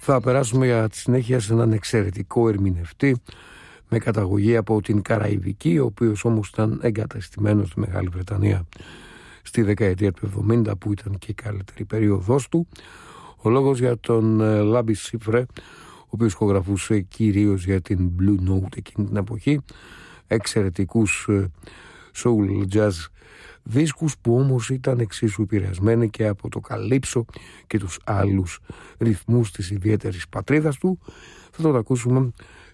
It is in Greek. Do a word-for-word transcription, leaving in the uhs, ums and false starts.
Θα περάσουμε για τη συνέχεια σε έναν εξαιρετικό ερμηνευτή με καταγωγή από την Καραϊβική, ο οποίος όμως ήταν εγκαταστημένος στη Μεγάλη Βρετανία στη δεκαετία του εβδομήντα, που ήταν και η καλύτερη περίοδος του. Ο λόγος για τον Λάμπη Σίφρε, ο οποίος ηχογραφούσε κυρίως για την Blue Note εκείνη την εποχή, εξαιρετικούς soul jazz δίσκους που όμως ήταν εξίσου επηρεασμένοι και από το καλύψο και τους άλλους ρυθμούς της ιδιαίτερης πατρίδας του. Θα τον ακούσουμε